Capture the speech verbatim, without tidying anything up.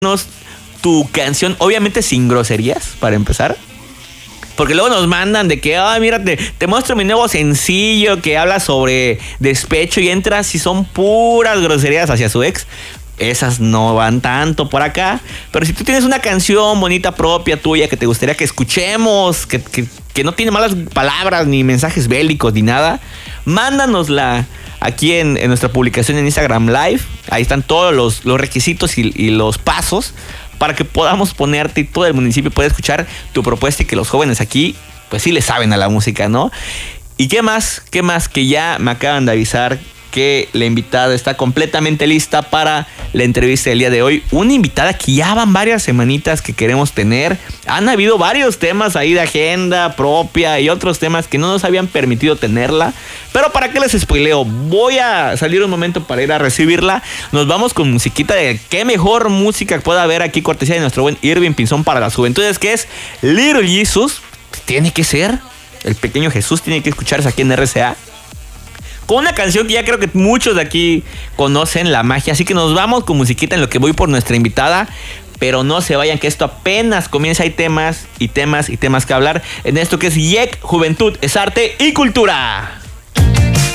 tu canción, obviamente sin groserías, para empezar. Porque luego nos mandan de que, ay, mira, te, te muestro mi nuevo sencillo que habla sobre despecho y entras y son puras groserías hacia su ex. Esas no van tanto por acá. Pero si tú tienes una canción bonita propia tuya que te gustaría que escuchemos, que, que, que no tiene malas palabras, ni mensajes bélicos, ni nada, mándanosla aquí en, en nuestra publicación en Instagram Live. Ahí están todos los, los requisitos y, y los pasos para que podamos ponerte y todo el municipio pueda escuchar tu propuesta y que los jóvenes aquí, pues sí le saben a la música, ¿no? ¿Y qué más? ¿Qué más? Que ya me acaban de avisar que la invitada está completamente lista para la entrevista del día de hoy. Una invitada que ya van varias semanitas que queremos tener. Han habido varios temas ahí de agenda propia y otros temas que no nos habían permitido tenerla. Pero para qué les spoileo, voy a salir un momento para ir a recibirla. Nos vamos con musiquita de qué mejor música pueda haber aquí, cortesía de nuestro buen Irving Pinzón para las juventudes, que es Little Jesus. Tiene que ser, el pequeño Jesús tiene que escucharse aquí en R C A. Con una canción que ya creo que muchos de aquí conocen, La Magia. Así que nos vamos con musiquita en lo que voy por nuestra invitada. Pero no se vayan, que esto apenas comienza. Hay temas y temas y temas que hablar en esto que es Y E C Juventud es Arte y Cultura.